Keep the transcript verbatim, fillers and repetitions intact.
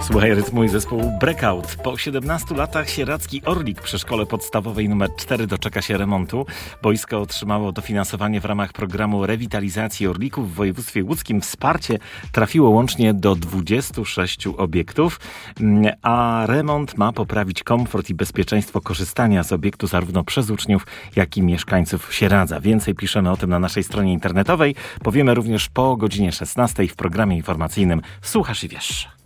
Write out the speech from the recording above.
Słuchaj rytmu i zespołu Breakout. Po siedemnastu latach sieradzki Orlik przy szkole podstawowej nr cztery doczeka się remontu. Boisko otrzymało dofinansowanie w ramach programu rewitalizacji Orlików w województwie łódzkim. Wsparcie trafiło łącznie do dwudziestu sześciu obiektów, a remont ma poprawić komfort i bezpieczeństwo korzystania z obiektu zarówno przez uczniów, jak i mieszkańców Sieradza. Więcej piszemy o tym na naszej stronie internetowej. Powiemy również po godzinie szesnastej w programie informacyjnym Słuchasz i Wiesz.